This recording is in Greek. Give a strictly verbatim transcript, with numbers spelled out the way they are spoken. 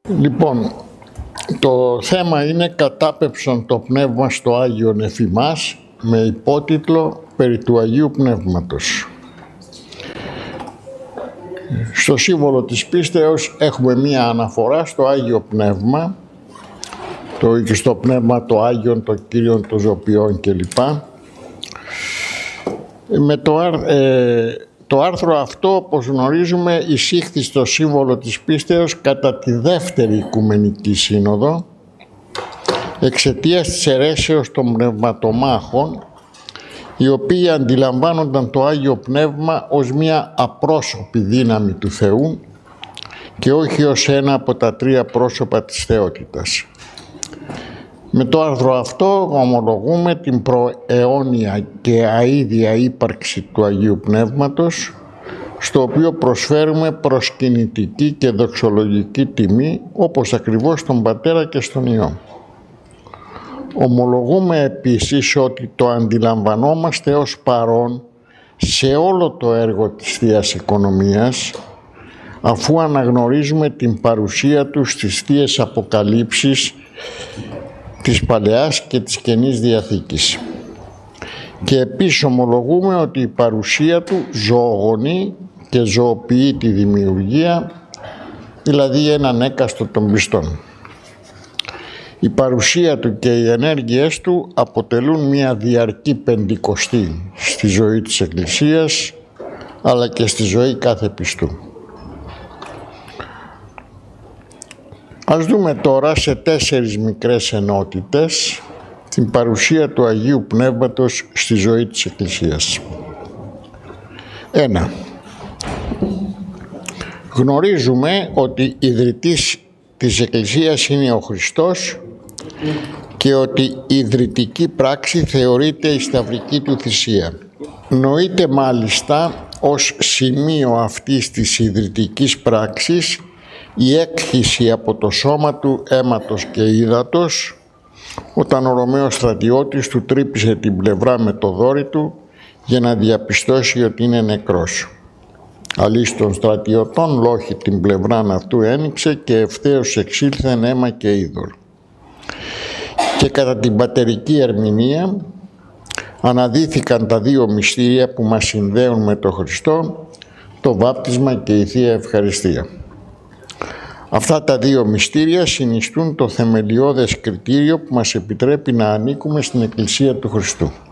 Λοιπόν, το θέμα είναι «Κατάπεψον το πνεύμα στο Άγιον εφημάς» με υπότιτλο «Περί του Αγίου Πνεύματος». Στο σύμβολο της πίστεως έχουμε μία αναφορά στο Άγιο Πνεύμα, το, και στο Πνεύμα το Άγιον, το Κύριον, το Ζωπιόν κλπ. Με το, ε, το άρθρο αυτό, όπως γνωρίζουμε, εισήχθη στο σύμβολο της πίστεως κατά τη δεύτερη Οικουμενική Σύνοδο εξαιτίας της αιρέσεως των πνευματομάχων, οι οποίοι αντιλαμβάνονταν το Άγιο Πνεύμα ως μια απρόσωπη δύναμη του Θεού και όχι ως ένα από τα τρία πρόσωπα της θεότητας. Με το άρθρο αυτό ομολογούμε την προαιώνια και αίδια ύπαρξη του Αγίου Πνεύματος, στο οποίο προσφέρουμε προσκυνητική και δοξολογική τιμή, όπως ακριβώς στον Πατέρα και στον Υιό. Ομολογούμε επίσης ότι το αντιλαμβανόμαστε ως παρόν σε όλο το έργο της Θείας Οικονομίας, αφού αναγνωρίζουμε την παρουσία του στις Θείες Αποκαλύψεις της Παλαιάς και της Καινής Διαθήκης. Και επίσης ομολογούμε ότι η παρουσία του ζωογονεί και ζωοποιεί τη δημιουργία, δηλαδή έναν έκαστο των πιστών. Η παρουσία του και οι ενέργειές του αποτελούν μια διαρκή πεντηκοστή στη ζωή της Εκκλησίας, αλλά και στη ζωή κάθε πιστού. Ας δούμε τώρα σε τέσσερις μικρές ενότητες την παρουσία του Αγίου Πνεύματος στη ζωή της Εκκλησίας. Ένα. Γνωρίζουμε ότι ιδρυτής της Εκκλησίας είναι ο Χριστός και ότι η ιδρυτική πράξη θεωρείται η σταυρική του θυσία. Νοείται μάλιστα ως σημείο αυτής της ιδρυτικής πράξης η έκχυση από το σώμα του αίματος και ύδατος, όταν ο Ρωμαίος στρατιώτης του τρύπησε την πλευρά με το δόρυ του για να διαπιστώσει ότι είναι νεκρός. Αλής των στρατιωτών λόχη την πλευράν αυτού ένοιξε και ευθέως εξήλθεν αίμα και είδωρ. Και κατά την πατερική ερμηνεία αναδύθηκαν τα δύο μυστήρια που μας συνδέουν με τον Χριστό, το βάπτισμα και η Θεία Ευχαριστία. Αυτά τα δύο μυστήρια συνιστούν το θεμελιώδες κριτήριο που μας επιτρέπει να ανήκουμε στην Εκκλησία του Χριστού.